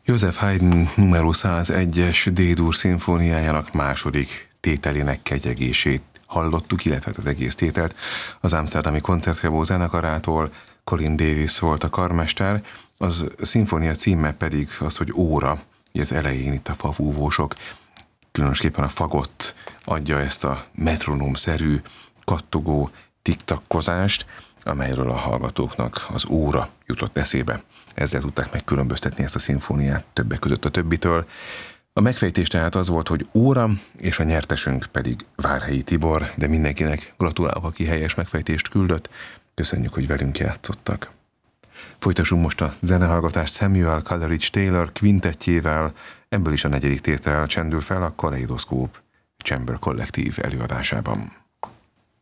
Joseph Haydn numero 101-es D-dur szimfóniájának második tételének kegyegését hallottuk, illetve az egész tételt az Amsterdami Concertgebouw zenekarától. Colin Davis volt a karmester, az szimfónia címe pedig az, hogy óra. Az elején itt a favúvósok, különösképpen a fagott adja ezt a metronómszerű, kattogó tiktakkozást, amelyről a hallgatóknak az óra jutott eszébe. Ezzel tudták megkülönböztetni ezt a szimfóniát többek között a többitől. A megfejtés tehát az volt, hogy óra, és a nyertesünk pedig Várhelyi Tibor, de mindenkinek gratulálok, aki helyes megfejtést küldött. Köszönjük, hogy velünk játszottak. Folytassunk most a zenehallgatást Samuel Coleridge Taylor kvintettjével, ebből is a negyedik tétel csendül fel a Kaleidoszkóp Chamber Kollektív előadásában.